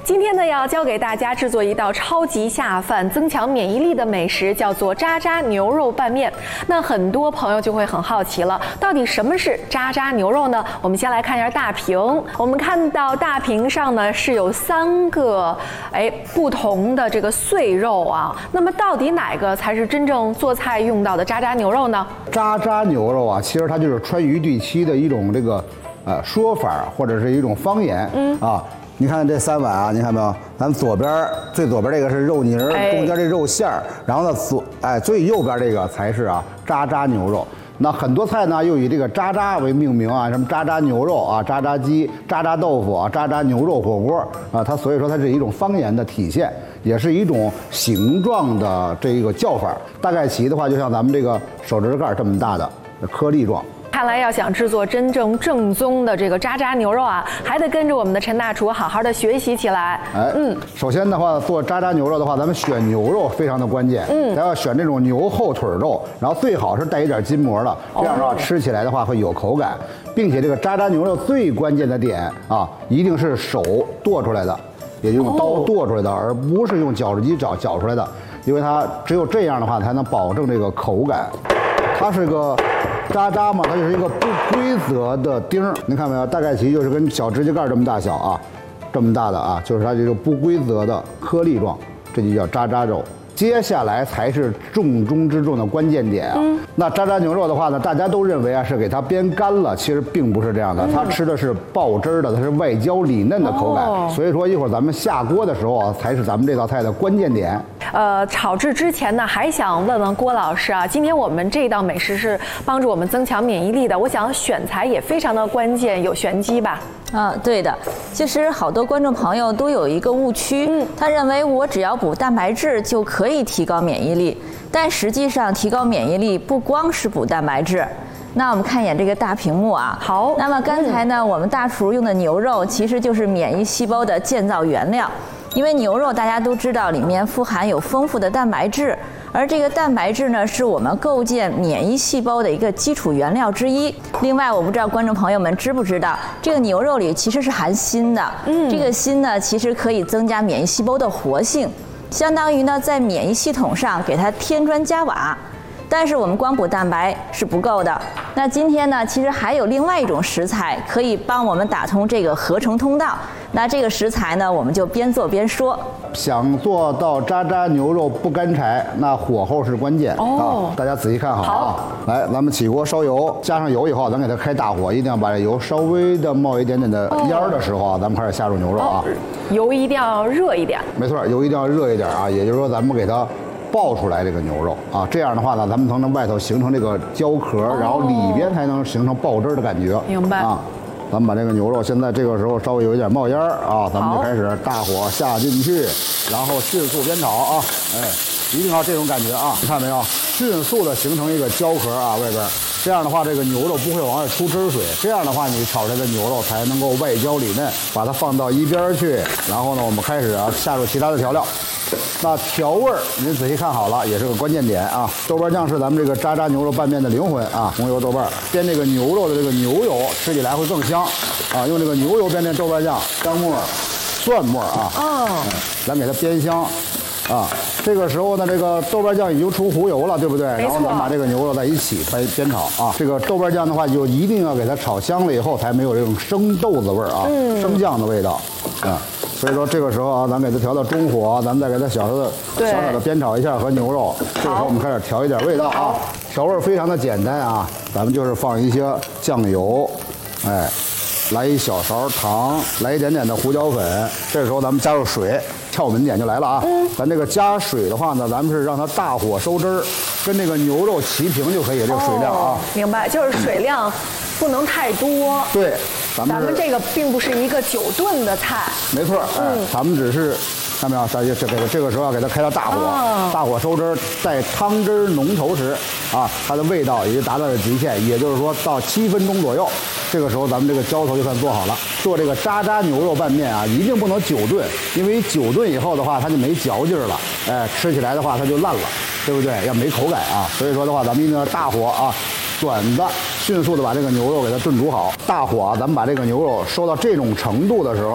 今天呢，要教给大家制作一道超级下饭、增强免疫力的美食，叫做渣渣牛肉拌面。那很多朋友就会很好奇了，到底什么是渣渣牛肉呢？我们先来看一下大屏。我们看到大屏上呢是有3个不同的这个碎肉啊。那么到底哪个才是真正做菜用到的渣渣牛肉呢？ 渣渣牛肉啊，其实它就是川渝地区的一种这个说法，或者是一种方言。你看这3碗啊，你看没有？咱最左边这个是肉泥儿，中间这肉馅儿，然后呢最右边这个才是渣渣牛肉。那很多菜呢又以这个渣渣为命名啊，什么渣渣牛肉啊、渣渣鸡、渣渣豆腐啊、渣渣牛肉火锅啊，它所以说它是一种方言的体现，也是一种形状的这个叫法。大概其的话，就像咱们这个手指盖这么大的颗粒状。 看来要想制作真正正宗的这个渣渣牛肉啊，还得跟着我们的陈大厨好好的学习起来。 首先的话，做渣渣牛肉的话，咱们选牛肉非常的关键。咱要选这种牛后腿肉，然后最好是带一点筋膜的，这样的话吃起来的话会有口感，并且这个渣渣牛肉最关键的点啊，一定是手剁出来的，也就用刀剁出来的，而不是用绞肉机绞出来的，因为它只有这样的话才能保证这个口感。它是个渣渣嘛，它就是一个不规则的丁儿，您看没有？大概其就是跟小指甲盖这么大小啊，这么大的啊，就是它这个不规则的颗粒状，这就叫渣渣肉。接下来才是重中之重的关键点啊。那渣渣牛肉的话呢，大家都认为是给它煸干了，其实并不是这样的，它吃的是爆汁儿的，它是外焦里嫩的口感。所以说一会儿咱们下锅的时候才是咱们这道菜的关键点。 炒制之前呢，还想问问郭老师啊，今天我们这道美食是帮助我们增强免疫力的，我想选材也非常的关键，有玄机吧？ 对的，其实好多观众朋友都有一个误区，他认为我只要补蛋白质就可以提高免疫力，但实际上提高免疫力不光是补蛋白质。那我们看一眼这个大屏幕啊， 好。 那么刚才呢，我们大厨用的牛肉其实就是免疫细胞的建造原料，因为牛肉大家都知道里面富含有丰富的蛋白质。而这个蛋白质呢，是我们构建免疫细胞的一个基础原料之一。另外，我不知道观众朋友们知不知道，这个牛肉里其实是含锌的。这个锌呢，其实可以增加免疫细胞的活性，相当于呢，在免疫系统上给它添砖加瓦。但是我们光补蛋白是不够的。那今天呢，其实还有另外一种食材可以帮我们打通这个合成通道。那这个食材呢，我们就边做边说。 想做到渣渣牛肉不干柴，那火候是关键大家仔细看好啊。来，咱们起锅烧油，加上油以后，咱给它开大火，一定要把这油稍微的冒一点点的烟儿的时候咱们开始下入牛肉啊。 油一定要热一点。没错，油一定要热一点啊，也就是说咱们给它爆出来这个牛肉啊，这样的话呢，咱们才能外头形成这个焦壳，然后里边才能形成爆汁的感觉。 明白啊。咱们把这个牛肉现在这个时候稍微有一点冒烟啊，咱们就开始大火下进去，然后迅速煸炒啊，一定要这种感觉啊，你看没有？迅速的形成一个焦壳啊，外边，这样的话这个牛肉不会往外出汁水，这样的话你炒出来的牛肉才能够外焦里嫩。把它放到一边去，然后呢，我们开始下入其他的调料。那调味儿您仔细看好了，也是个关键点啊。豆瓣酱是咱们这个渣渣牛肉拌面的灵魂啊，红油豆瓣煸这个牛肉的这个牛油，吃起来会更香啊。用这个牛油煸这豆瓣酱、姜末、蒜末啊，咱给它煸香啊。这个时候呢，这个豆瓣酱已经出糊油了，对不对？然后咱们把这个牛肉在一起煸炒啊。这个豆瓣酱的话，就一定要给它炒香了以后，才没有这种生豆子味儿啊，生酱的味道啊。所以说这个时候啊，咱给它调到中火，咱们再给它小小的煸炒一下和牛肉。这个时候我们开始调一点味道啊，调味非常的简单啊，咱们就是放一些酱油，来一小勺糖，来一点点的胡椒粉。这个时候咱们加入水，窍门点就来了啊。咱这个加水的话呢，咱们是让它大火收汁儿，跟这个牛肉齐平就可以，这个水量啊。 明白，就是水量不能太多。 对， 咱们这个并不是一个久炖的菜。 没错，咱们只是。看到没有？这个时候要给它开到大火，大火收汁，在汤汁浓稠时啊，它的味道已经达到了极限，也就是说到7分钟左右，这个时候咱们这个浇头就算做好了。做这个渣渣牛肉拌面啊，一定不能久炖，因为久炖以后的话，它就没嚼劲了，吃起来的话它就烂了，对不对？要没口感啊。所以说的话，咱们一定要大火啊，短的、迅速的把这个牛肉给它炖煮好。大火啊，咱们把这个牛肉收到这种程度的时候。